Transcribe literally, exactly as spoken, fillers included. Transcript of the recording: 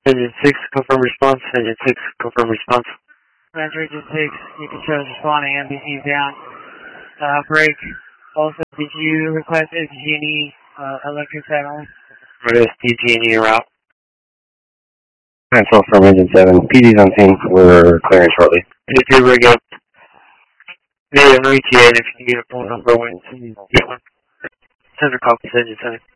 Engine six, confirm response. Engine six, confirm response. Roger, Engine six, you can show us responding, M B C down. Uh, break. Also, did you request S G and E uh, electric satellite? What is D G and E route? Cancel from Engine seven. P D's on scene. We're clearing shortly. P two rig up. Native reach in if you can get a phone number when you get one. Center copies, Engine seven.